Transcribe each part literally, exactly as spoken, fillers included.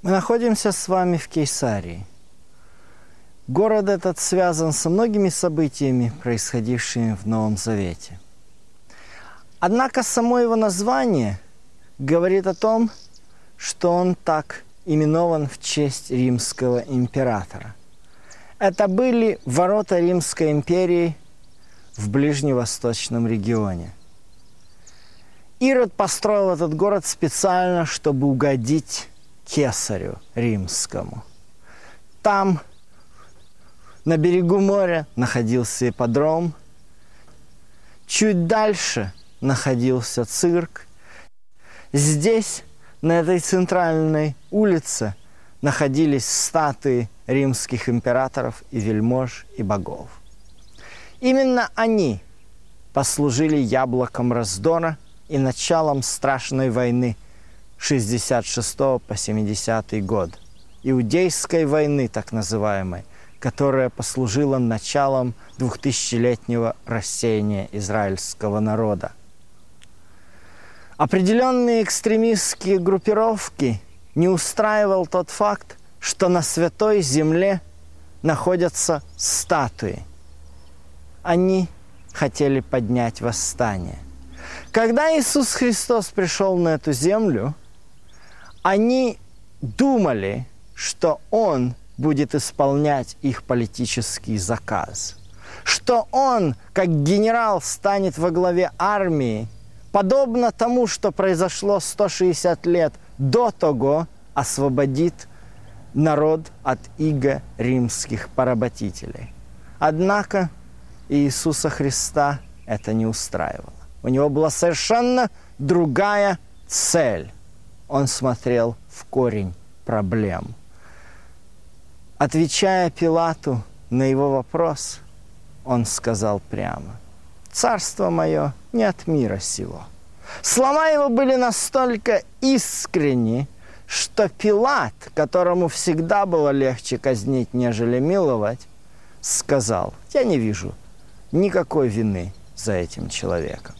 Мы находимся с вами в Кейсарии. Город этот связан со многими событиями, происходившими в Новом Завете. Однако само его название говорит о том, что он так именован в честь римского императора. Это были ворота Римской империи в ближневосточном регионе. Ирод построил этот город специально, чтобы угодить Кесарю римскому. Там, на берегу моря, находился ипподром. Чуть дальше находился цирк. Здесь, на этой центральной улице, находились статуи римских императоров и вельмож и богов. Именно они послужили яблоком раздора и началом страшной войны шестьдесят шестого по семидесятый год, Иудейской войны, так называемой, которая послужила началом двухтысячелетнего рассеяния израильского народа. Определенные экстремистские группировки не устраивал тот факт, что на Святой Земле находятся статуи. Они хотели поднять восстание. Когда Иисус Христос пришел на эту землю, они думали, что Он будет исполнять их политический заказ, что Он, как генерал, станет во главе армии, подобно тому, что произошло сто шестьдесят лет до того, освободит народ от иго римских поработителей. Однако Иисуса Христа это не устраивало. У него была совершенно другая цель. Он смотрел в корень проблем. Отвечая Пилату на его вопрос, он сказал прямо: «Царство мое не от мира сего». Слова его были настолько искренни, что Пилат, которому всегда было легче казнить, нежели миловать, сказал: «Я не вижу никакой вины за этим человеком».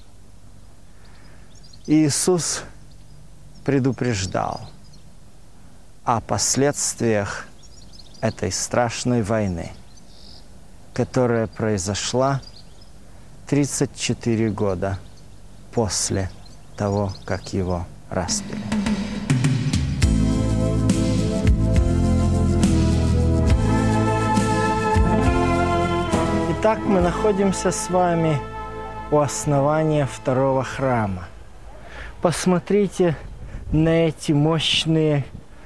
Иисус предупреждал о последствиях этой страшной войны, которая произошла тридцать четыре года после того, как его распяли. Итак, мы находимся с вами у основания второго храма. Посмотрите на эти мощные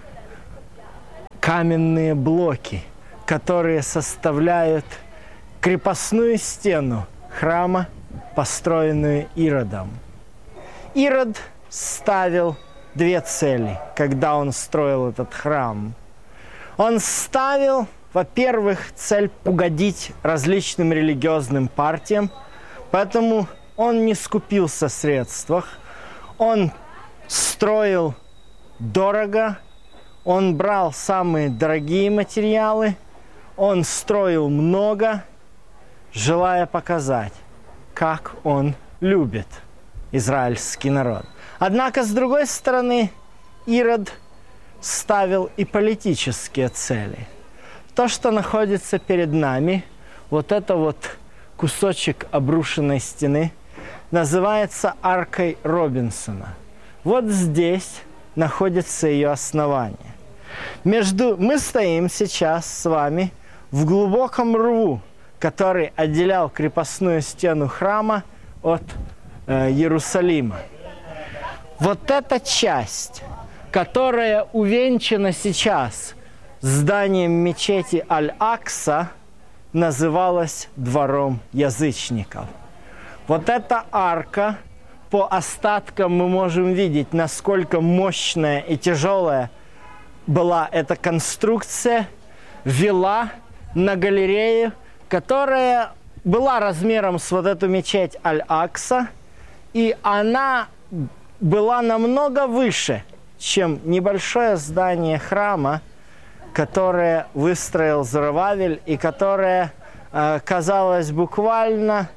каменные блоки, которые составляют крепостную стену храма, построенную Иродом. Ирод ставил две цели, когда он строил этот храм. Он ставил, во-первых, цель угодить различным религиозным партиям, поэтому он не скупился в средствах, он строил дорого, он брал самые дорогие материалы, он строил много, желая показать, как он любит израильский народ. Однако, с другой стороны, Ирод ставил и политические цели. То, что находится перед нами, вот это вот кусочек обрушенной стены, называется аркой Робинсона. Вот здесь находится ее основание. Между... Мы стоим сейчас с вами в глубоком рву, который отделял крепостную стену храма от э, Иерусалима. Вот эта часть, которая увенчана сейчас зданием мечети Аль-Акса, называлась двором язычников. Вот эта арка, по остаткам мы можем видеть, насколько мощная и тяжелая была эта конструкция, вела на галерею, которая была размером с вот эту мечеть Аль-Акса, и она была намного выше, чем небольшое здание храма, которое выстроил Зоровавель и которое э, казалось буквально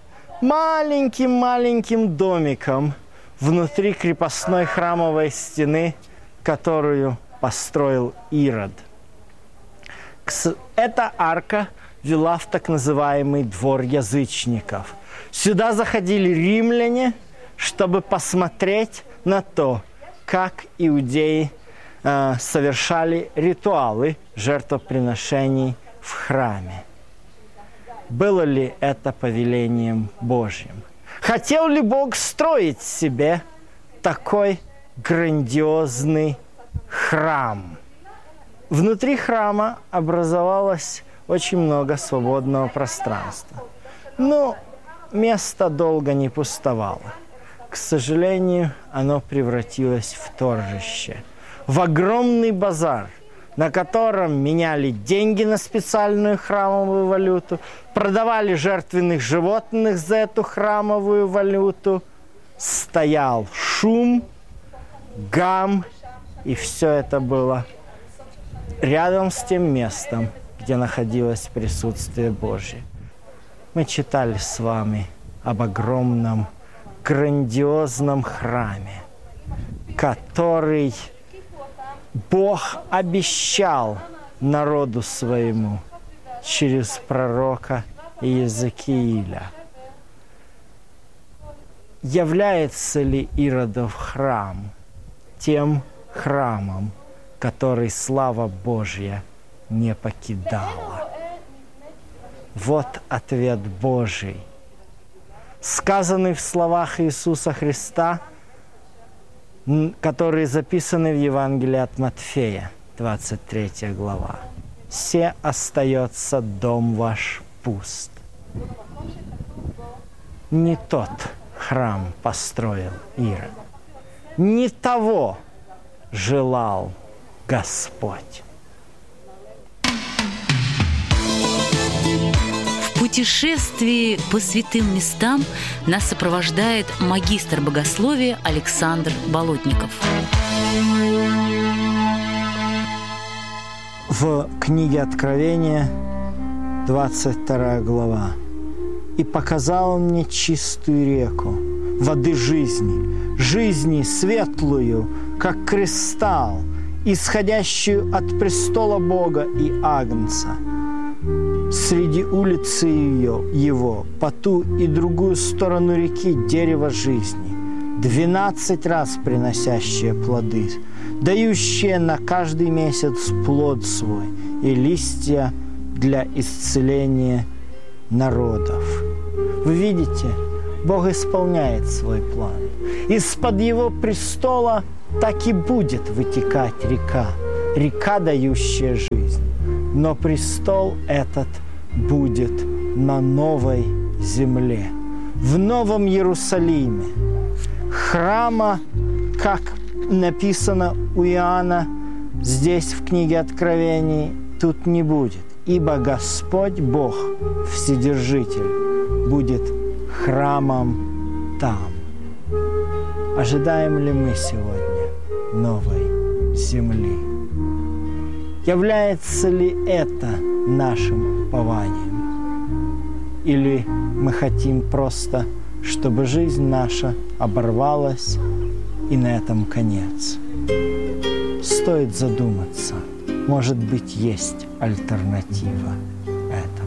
маленьким-маленьким домиком внутри крепостной храмовой стены, которую построил Ирод. Эта арка вела в так называемый двор язычников. Сюда заходили римляне, чтобы посмотреть на то, как иудеи э, совершали ритуалы жертвоприношений в храме. Было ли это повелением Божьим? Хотел ли Бог строить себе такой грандиозный храм? Внутри храма образовалось очень много свободного пространства. Но место долго не пустовало. К сожалению, оно превратилось в торжище, в огромный базар, на котором меняли деньги на специальную храмовую валюту, продавали жертвенных животных за эту храмовую валюту, стоял шум, гам, и все это было рядом с тем местом, где находилось присутствие Божье. Мы читали с вами об огромном, грандиозном храме, который Бог обещал народу своему через пророка Иезекииля. Является ли Иродов храм тем храмом, который слава Божья не покидала? Вот ответ Божий, сказанный в словах Иисуса Христа, которые записаны в Евангелии от Матфея, двадцать третья глава. «Се остается дом ваш пуст». Не тот храм построил Ирод, не того желал Господь. В путешествии по святым местам нас сопровождает магистр богословия Александр Болотников. В книге Откровения, двадцать вторая глава. «И показал он мне чистую реку, воды жизни, жизни светлую, как кристалл, исходящую от престола Бога и Агнца. Среди улицы ее, его, по ту и другую сторону реки дерево жизни, двенадцать раз приносящее плоды, дающее на каждый месяц плод свой и листья для исцеления народов». Вы видите, Бог исполняет свой план. Из-под Его престола так и будет вытекать река, река, дающая жизнь. Но престол этот будет на новой земле, в Новом Иерусалиме. Храма, как написано у Иоанна здесь в книге Откровений, тут не будет, ибо Господь Бог, Вседержитель, будет храмом там. Ожидаем ли мы сегодня новой земли? Является ли это нашим упованием? Или мы хотим просто, чтобы жизнь наша оборвалась и на этом конец? Стоит задуматься. Может быть, есть альтернатива.